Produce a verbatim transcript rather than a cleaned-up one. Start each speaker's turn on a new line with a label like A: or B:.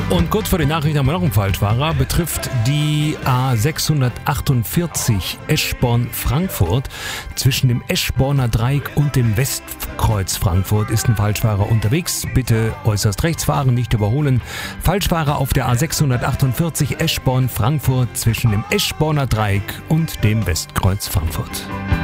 A: Und kurz vor den Nachrichten haben wir noch einen Falschfahrer. Betrifft die A sechshundertachtundvierzig Eschborn-Frankfurt. Zwischen dem Eschborner Dreieck und dem Westkreuz Frankfurt ist ein Falschfahrer unterwegs. Bitte äußerst rechts fahren, nicht überholen. Falschfahrer auf der A sechshundertachtundvierzig Eschborn-Frankfurt zwischen dem Eschborner Dreieck und dem Westkreuz Frankfurt.